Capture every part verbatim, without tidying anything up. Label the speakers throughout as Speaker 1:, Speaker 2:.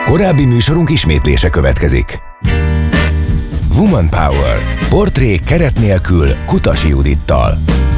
Speaker 1: Korábbi műsorunk ismétlése következik. Woman Power. Portrék keret nélkül Kutasi Judittal.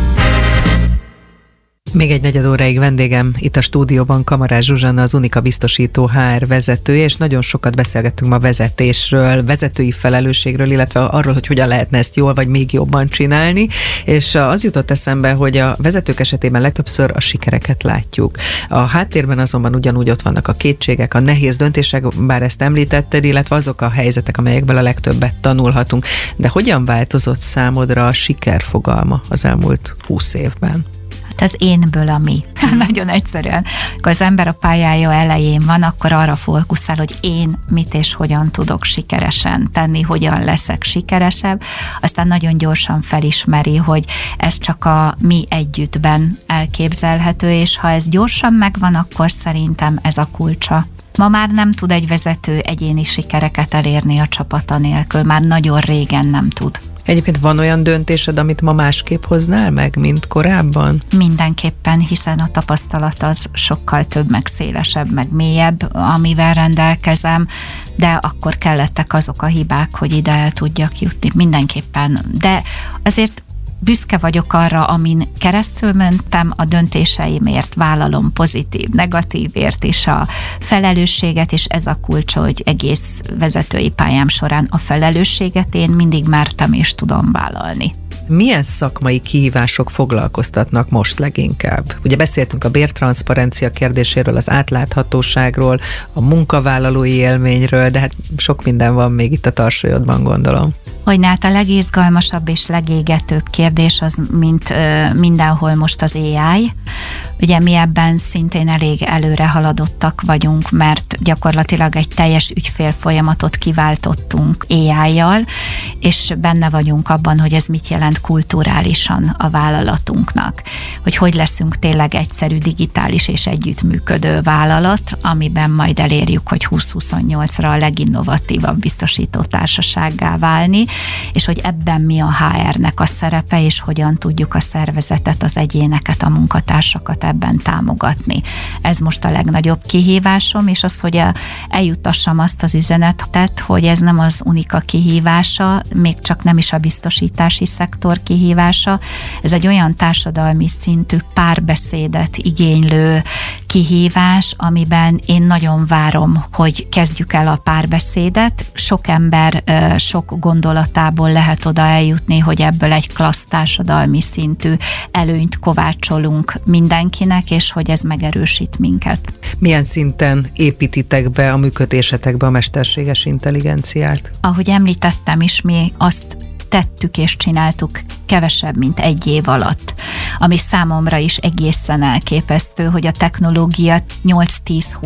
Speaker 2: Még egy negyed óráig vendégem itt a stúdióban Kamarás Zsuzsanna, az Unika biztosító há er vezetője, és nagyon sokat beszélgettünk ma vezetésről, vezetői felelősségről, illetve arról, hogy hogyan lehetne ezt jól vagy még jobban csinálni, és az jutott eszembe, hogy a vezetők esetében legtöbbször a sikereket látjuk. A háttérben azonban ugyanúgy ott vannak a kétségek, a nehéz döntések, bár ezt említetted, illetve azok a helyzetek, amelyekből a legtöbbet tanulhatunk. De hogyan változott számodra a siker fogalma az elmúlt húsz évben?
Speaker 3: Az énből a mi. Nagyon egyszerűen. Akkor az ember a pályája elején van, akkor arra fókuszál, hogy én mit és hogyan tudok sikeresen tenni, hogyan leszek sikeresebb. Aztán nagyon gyorsan felismeri, hogy ez csak a mi együttben elképzelhető, és ha ez gyorsan megvan, akkor szerintem ez a kulcsa. Ma már nem tud egy vezető egyéni sikereket elérni a csapata nélkül, már nagyon régen nem tud.
Speaker 2: Egyébként van olyan döntésed, amit ma másképp hoznál meg, mint korábban?
Speaker 3: Mindenképpen, hiszen a tapasztalat az sokkal több, meg szélesebb, meg mélyebb, amivel rendelkezem, de akkor kellettek azok a hibák, hogy ide el tudjak jutni. Mindenképpen. De azért büszke vagyok arra, amin keresztül mentem, a döntéseimért vállalom pozitív, negatívért is a felelősséget, és ez a kulcs, hogy egész vezetői pályám során a felelősséget én mindig mertem és tudom vállalni.
Speaker 2: Milyen szakmai kihívások foglalkoztatnak most leginkább? Ugye beszéltünk a bértranszparencia kérdéséről, az átláthatóságról, a munkavállalói élményről, de hát sok minden van még itt a tarsolyodban, gondolom.
Speaker 3: Hogy hát a legizgalmasabb és legégetőbb kérdés az, mint ö, mindenhol most az á i. Ugye mi ebben szintén elég előre haladottak vagyunk, mert gyakorlatilag egy teljes ügyfélfolyamatot kiváltottunk á i-jal, és benne vagyunk abban, hogy ez mit jelent kulturálisan a vállalatunknak. Hogy hogy leszünk tényleg egyszerű, digitális és együttműködő vállalat, amiben majd elérjük, hogy húsz-huszonnyolcra a leginnovatívabb biztosító társasággá válni, és hogy ebben mi a há er-nek a szerepe, és hogyan tudjuk a szervezetet, az egyéneket, a munkatársakat ebben támogatni. Ez most a legnagyobb kihívásom, és az, hogy eljuttassam azt az üzenetet, hogy ez nem az Unika kihívása, még csak nem is a biztosítási szektor kihívása, ez egy olyan társadalmi szintű párbeszédet igénylő kihívás, amiben én nagyon várom, hogy kezdjük el a párbeszédet. Sok ember, sok gondolatából lehet oda eljutni, hogy ebből egy klassz társadalmi szintű előnyt kovácsolunk mindenkinek, és hogy ez megerősít minket.
Speaker 2: Milyen szinten építitek be a működésetekbe a mesterséges intelligenciát?
Speaker 3: Ahogy említettem is, mi azt tettük és csináltuk kevesebb, mint egy év alatt, ami számomra is egészen elképesztő, hogy a technológia nyolc-tíz